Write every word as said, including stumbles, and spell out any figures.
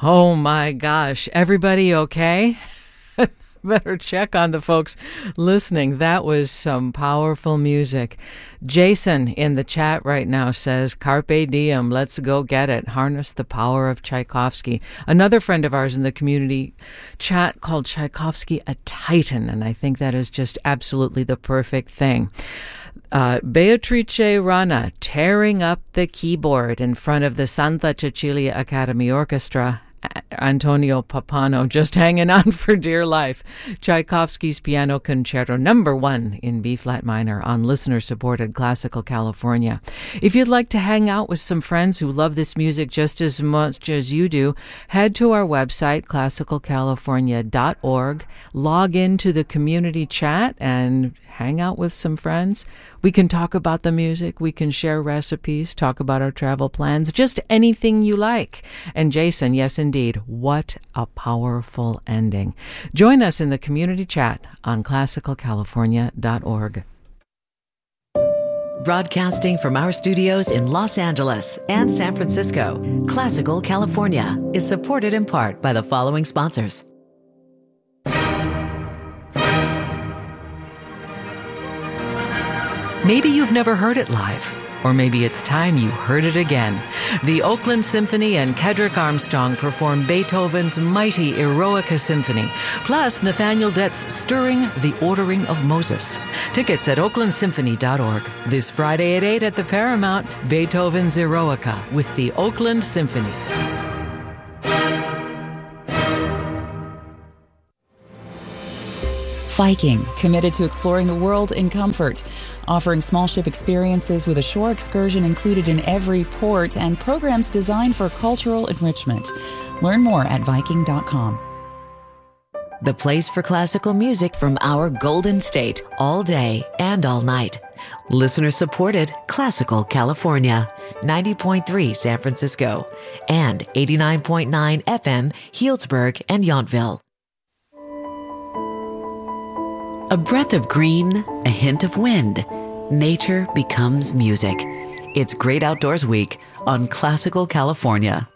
Oh my gosh. Everybody okay? Better check on the folks listening. That was some powerful music. Jason in the chat right now says, Carpe diem, let's go get it. Harness the power of Tchaikovsky. Another friend of ours in the community chat called Tchaikovsky a titan, and I think that is just absolutely the perfect thing. Uh, Beatrice Rana tearing up the keyboard in front of the Santa Cecilia Academy Orchestra. Antonio Papano just hanging on for dear life. Tchaikovsky's Piano Concerto number one in B-flat minor on listener-supported Classical California. If you'd like to hang out with some friends who love this music just as much as you do, head to our website, classical california dot org, log into the community chat, and hang out with some friends. We can talk about the music. We can share recipes, talk about our travel plans, just anything you like. And Jason, yes, indeed, what a powerful ending. Join us in the community chat on classical california dot org. Broadcasting from our studios in Los Angeles and San Francisco, Classical California is supported in part by the following sponsors. Maybe you've never heard it live, or maybe it's time you heard it again. The Oakland Symphony and Kedrick Armstrong perform Beethoven's mighty Eroica Symphony, plus Nathaniel Dett's stirring The Ordering of Moses. Tickets at oakland symphony dot org. This Friday at eight at the Paramount, Beethoven's Eroica with the Oakland Symphony. Viking, committed to exploring the world in comfort, offering small ship experiences with a shore excursion included in every port and programs designed for cultural enrichment. Learn more at viking dot com. The place for classical music from our Golden State, all day and all night. Listener-supported Classical California, ninety point three San Francisco, and eighty-nine point nine F M Healdsburg and Yountville. A breath of green, a hint of wind. Nature becomes music. It's Great Outdoors Week on Classical California.